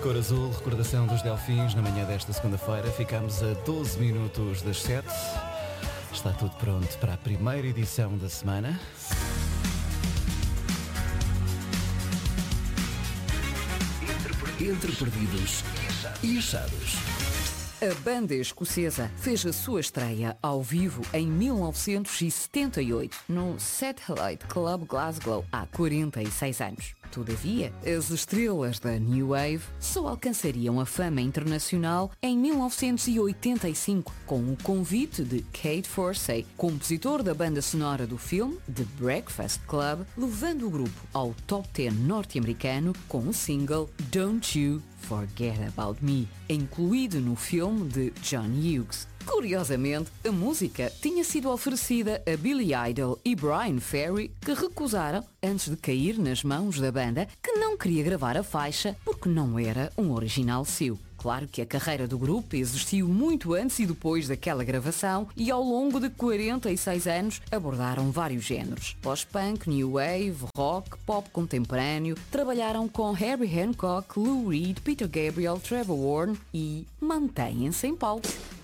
Cor azul, recordação dos Delfins na manhã desta segunda-feira. Ficamos a 12 minutos das 7. Está tudo pronto para a primeira edição da semana. Entre perdidos e achados. A banda escocesa fez a sua estreia ao vivo em 1978 no Satellite Club Glasgow há 46 anos. Todavia, as estrelas da New Wave só alcançariam a fama internacional em 1985 com o convite de Kate Forsey, compositor da banda sonora do filme The Breakfast Club, levando o grupo ao top 10 norte-americano com o single Don't You Forget About Me, incluído no filme de John Hughes. Curiosamente, a música tinha sido oferecida a Billy Idol e Brian Ferry, que recusaram antes de cair nas mãos da banda, que não queria gravar a faixa porque não era um original seu. Claro que a carreira do grupo existiu muito antes e depois daquela gravação e ao longo de 46 anos abordaram vários géneros. Post-punk, new wave, rock, pop contemporâneo, trabalharam com Herbie Hancock, Lou Reed, Peter Gabriel, Trevor Horn e mantêm-se em palco.